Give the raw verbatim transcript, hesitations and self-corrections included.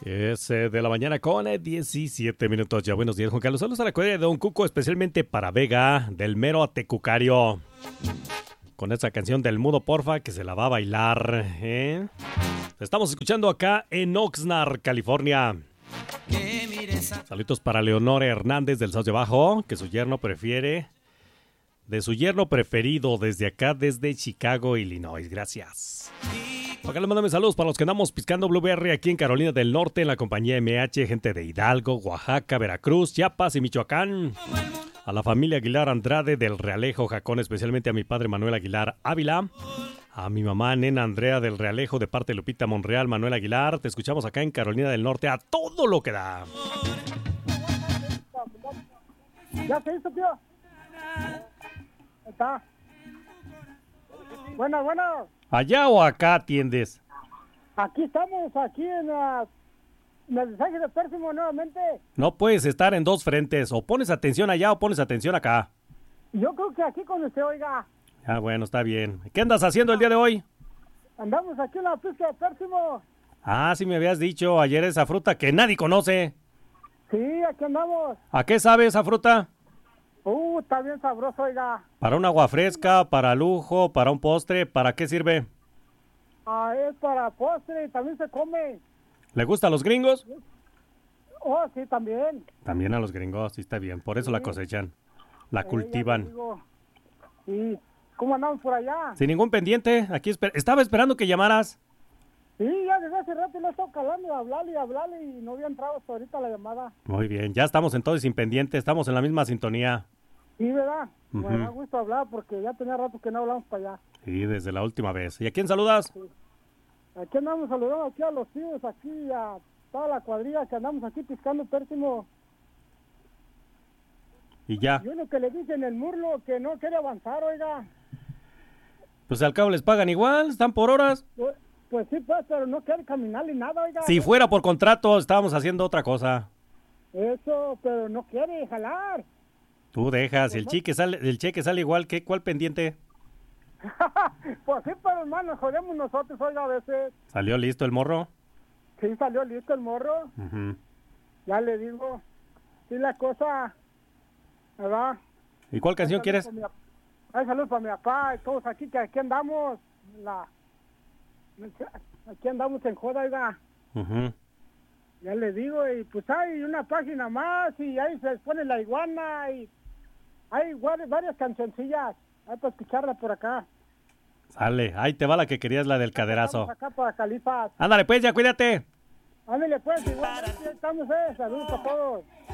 Es eh, de la mañana con eh, diecisiete minutos. Ya buenos días, Juan Carlos. Saludos a la cuadrilla de Don Cuco, especialmente para Vega, del mero Atecucario. Con esa canción del Mudo Porfa, que se la va a bailar. ¿eh? Estamos escuchando acá en Oxnard, California. Saludos para Leonora Hernández del Sauce Bajo, que su yerno prefiere. De su yerno preferido desde acá, desde Chicago, Illinois. Gracias. Acá le mandame saludos para los que andamos piscando Blueberry aquí en Carolina del Norte, en la compañía M H, gente de Hidalgo, Oaxaca, Veracruz, Chiapas y Michoacán. A la familia Aguilar Andrade del Realejo, Jacón, especialmente a mi padre Manuel Aguilar Ávila. A mi mamá Nena Andrea del Realejo, de parte de Lupita Monreal, Manuel Aguilar. Te escuchamos acá en Carolina del Norte a todo lo que da. ¿Ya se hizo, tío? Está. Bueno, bueno. ¿Allá o acá atiendes? Aquí estamos, aquí en, la, en el mensaje de Pérfimo nuevamente. No puedes estar en dos frentes. O pones atención allá o pones atención acá. Yo creo que aquí con usted, oiga. Ah, bueno, está bien. ¿Qué andas haciendo el día de hoy? Andamos aquí en la pista de Pérfimo. Ah, sí me habías dicho ayer esa fruta que nadie conoce. Sí, aquí andamos. ¿A qué sabe esa fruta? Uh, está bien sabroso, oiga. Para un agua fresca, para lujo, para un postre, ¿para qué sirve? Ah, es para postre, también se come. ¿Le gusta a los gringos? Oh, sí, también. También a los gringos, sí está bien. Por eso Sí. la cosechan, la Eh, cultivan. ya te digo. Sí, ¿cómo andamos por allá? Sin ningún pendiente, aquí esper- estaba esperando que llamaras. Sí, ya desde hace rato le he estado calando y hablarle y hablarle y no había entrado hasta ahorita la llamada. Muy bien, ya estamos entonces sin pendiente, estamos en la misma sintonía. Sí, ¿verdad? Ujú. Me da gusto hablar porque ya tenía rato que no hablamos para allá. Sí, desde la última vez. ¿Y a quién saludas? Aquí andamos saludando aquí a los tíos, aquí a toda la cuadrilla que andamos aquí piscando Pértimo. Y ya. Y uno que le dice en el murlo que no quiere avanzar, oiga. Pues al cabo les pagan igual, están por horas. Pues, pues sí, pues, pero no quiere caminar ni nada, oiga. Si fuera por contrato, estábamos haciendo otra cosa. Eso, pero no quiere jalar. Tú dejas, el cheque sale, el cheque sale igual, que ¿cuál pendiente? Pues sí, pero hermano, jodemos nosotros, oiga, a veces. ¿Salió listo el morro? Sí, salió listo el morro. Ujú. Ya le digo, sí la cosa, ¿verdad? ¿Y cuál canción Hay quieres? saludos para mi- Hay saludos para mi papá y todos aquí, que aquí andamos, la, aquí andamos en joda, oiga. Ujú. Ya le digo, y pues hay una página más y ahí se pone la iguana y hay vari- varias cancioncillas, hay para escucharla por acá. Sale, ahí te va la que querías, la del caderazo. Estamos acá para Califas. Ándale pues, ya cuídate. Ándale pues, igual, estamos, eh, saludos a todos.